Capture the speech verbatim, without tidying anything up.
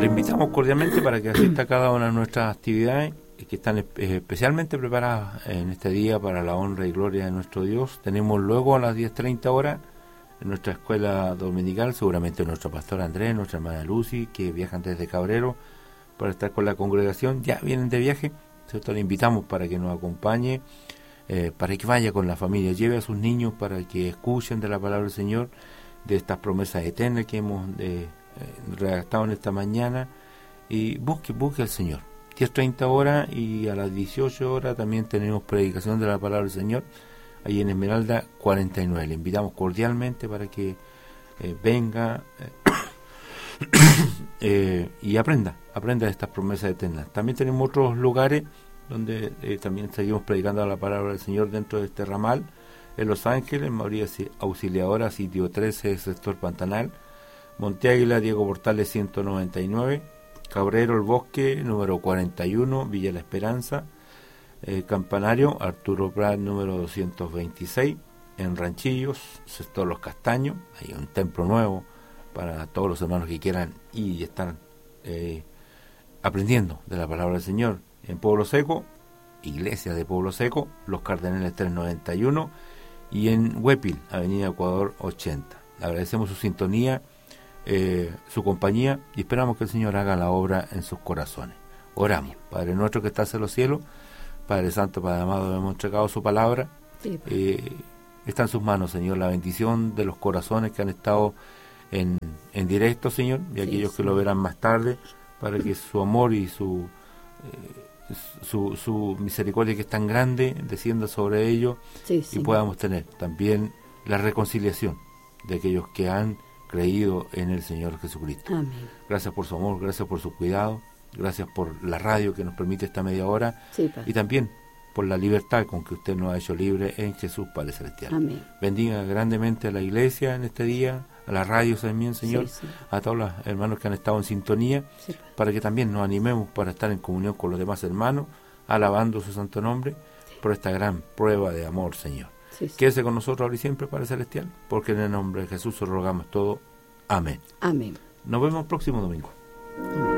invitamos cordialmente para que asista a cada una de nuestras actividades que están eh, especialmente preparadas en este día para la honra y gloria de nuestro Dios. Tenemos luego a las diez treinta horas en nuestra escuela dominical, seguramente nuestro pastor Andrés, nuestra hermana Lucy, que viajan desde Cabrero para estar con la congregación. Ya vienen de viaje, ¿cierto? Le invitamos para que nos acompañe, eh, para que vaya con la familia, lleve a sus niños para que escuchen de la palabra del Señor, de estas promesas eternas que hemos eh, redactado en esta mañana, y busque, busque al Señor. diez treinta horas y a las dieciocho horas también tenemos predicación de la palabra del Señor ahí en Esmeralda cuarenta y nueve. Le invitamos cordialmente para que eh, venga eh, eh, y aprenda, aprenda de estas promesas eternas. También tenemos otros lugares donde eh, también seguimos predicando la palabra del Señor dentro de este ramal. En Los Ángeles, María Auxiliadora, sitio trece, sector Pantanal. Monte Águila, Diego Portales ciento noventa y nueve. Cabrero El Bosque, número cuarenta y uno, Villa La Esperanza. Eh, Campanario, Arturo Prat, número doscientos veintiséis. En Ranchillos, sector Los Castaños. Hay un templo nuevo para todos los hermanos que quieran ir y estar eh, aprendiendo de la palabra del Señor. En Pueblo Seco, Iglesia de Pueblo Seco, Los Cardenales trescientos noventa y uno. Y en Huépil, Avenida Ecuador ochenta. Le agradecemos su sintonía, eh, su compañía, y esperamos que el Señor haga la obra en sus corazones. Oramos. Padre nuestro que estás en los cielos, Padre Santo, Padre amado, hemos entregado su palabra. Sí, eh, está en sus manos, Señor, la bendición de los corazones que han estado en, en directo, Señor, y aquellos sí, que sí. lo verán más tarde, para que su amor y su... Eh, Su, su misericordia, que es tan grande, descienda sobre ellos, sí, sí. y podamos tener también la reconciliación de aquellos que han creído en el Señor Jesucristo. Amén. Gracias por su amor, gracias por su cuidado, gracias por la radio que nos permite esta media hora, sí, y también por la libertad con que usted nos ha hecho libre en Jesús Padre Celestial. Amén. Bendiga grandemente a la iglesia en este día, a la radio también, Señor, sí, sí. a todos los hermanos que han estado en sintonía, sí. para que también nos animemos para estar en comunión con los demás hermanos, alabando su santo nombre, sí. por esta gran prueba de amor, Señor. Sí, sí. Quédese con nosotros ahora y siempre, Padre Celestial, porque en el nombre de Jesús os rogamos todo. Amén. Amén. Nos vemos el próximo domingo. Amén.